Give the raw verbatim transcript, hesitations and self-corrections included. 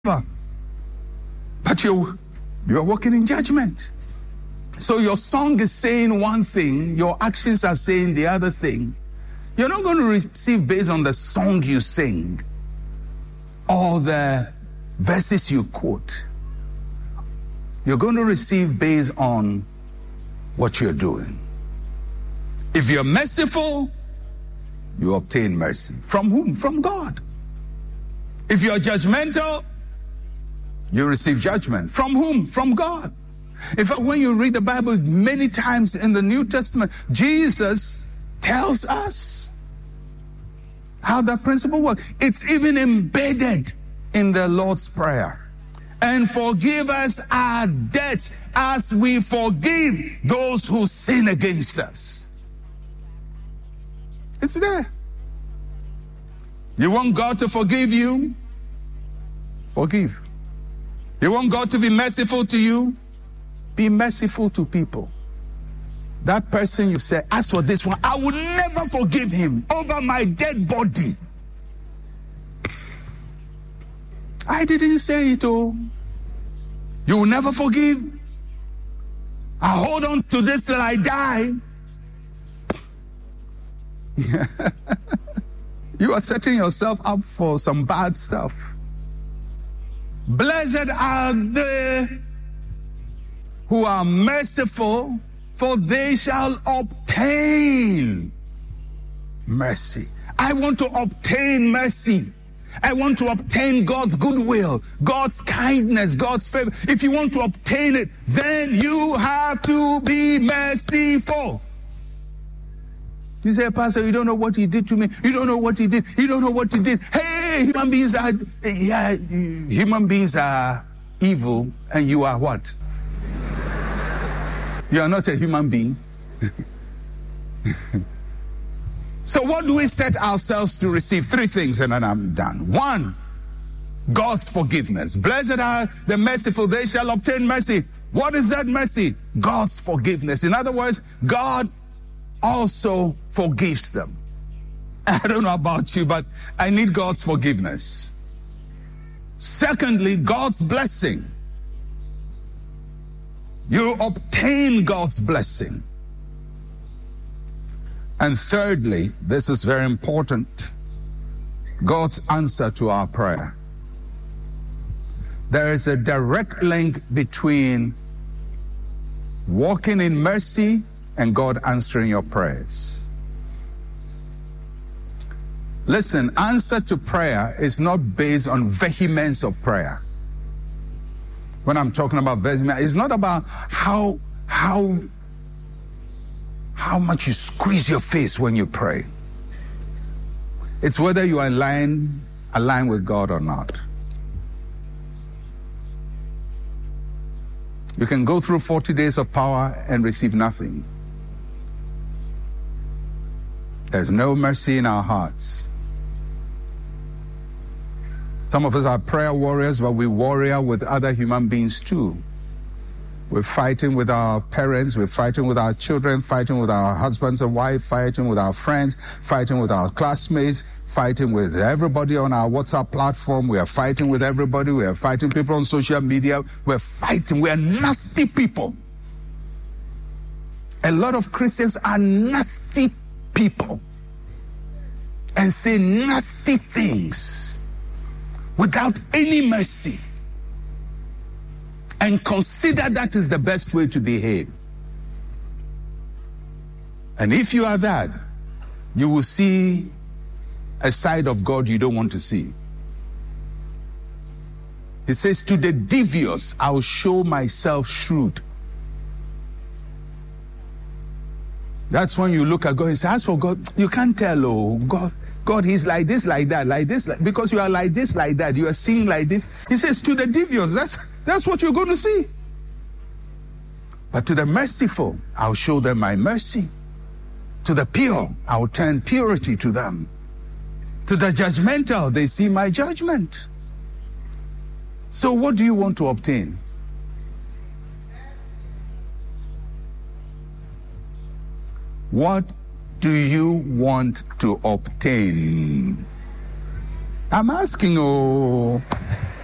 But you, you're walking in judgment. So your song is saying one thing, your actions are saying the other thing. You're not going to receive based on the song you sing or the verses you quote. You're going to receive based on what you're doing. If you're merciful, you obtain mercy. From whom? From God. If you're judgmental, you receive judgment. From whom? From God. In fact, when you read the Bible many times in the New Testament, Jesus tells us how that principle works. It's even embedded in the Lord's Prayer. And forgive us our debts as we forgive those who sin against us. It's there. You want God to forgive you? Forgive. You want God to be merciful to you? Be merciful to people. That person you say, as for this one, I will never forgive him over my dead body. I didn't say it, oh. You will never forgive. I hold on to this till I die. You are setting yourself up for some bad stuff. Blessed are they who are merciful, for they shall obtain mercy. I want to obtain mercy. I want to obtain God's goodwill, God's kindness, God's favor. If you want to obtain it, then you have to be merciful. You say, Pastor, you don't know what he did to me. You don't know what he did. You don't know what he did. Hey, human beings are, yeah, human beings are evil, and you are what? You are not a human being. So what do we set ourselves to receive? Three things, and then I'm done. One, God's forgiveness. Blessed are the merciful, they shall obtain mercy. What is that mercy? God's forgiveness. In other words, God also forgives them. I don't know about you, but I need God's forgiveness. Secondly, God's blessing. You obtain God's blessing. And thirdly, this is very important, God's answer to our prayer. There is a direct link between walking in mercy and God answering your prayers. Listen, answer to prayer is not based on vehemence of prayer. When I'm talking about vehemence, it's not about how, how, how much you squeeze your face when you pray. It's whether you are aligned, aligned with God or not. You can go through forty days of power and receive nothing. There's no mercy in our hearts. Some of us are prayer warriors, but we warrior with other human beings too. We're fighting with our parents, we're fighting with our children, fighting with our husbands and wives, fighting with our friends, fighting with our classmates, fighting with everybody on our WhatsApp platform. We are fighting with everybody. We are fighting people on social media. We're fighting. We are nasty people. A lot of Christians are nasty people and say nasty things without any mercy and consider that is the best way to behave. And if you are that, you will see a side of God you don't want to see. He says, to the devious, I'll show myself shrewd. That's when you look at God and say, as for God, you can't tell, oh, God, God, he's like this, like that, like this, like, because you are like this, like that, you are seeing like this. He says, to the devious, that's, that's what you're going to see. But to the merciful, I'll show them my mercy. To the pure, I'll turn purity to them. To the judgmental, they see my judgment. So what do you want to obtain? What do you want to obtain? I'm asking, oh...